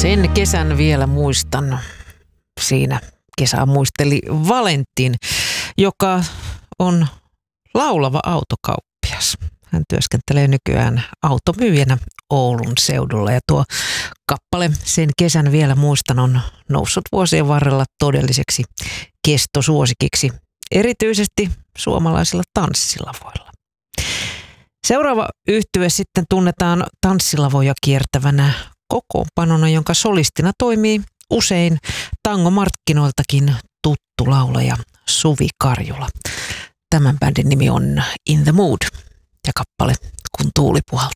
Sen kesän vielä muistan. Siinä kesää muisteli Valentin, joka on laulava autokauppias. Hän työskentelee nykyään automyyjänä Oulun seudulla ja tuo kappale Sen kesän vielä muistan on noussut vuosien varrella todelliseksi kestosuosikiksi, erityisesti suomalaisilla tanssilavoilla. Seuraava yhtye sitten tunnetaan tanssilavoja kiertävänä kokoonpanona, jonka solistina toimii usein tangomarkkinoiltakin tuttu laulaja Suvi Karjula. Tämän bändin nimi on In the Mood ja kappale Kun tuuli puhaltaa.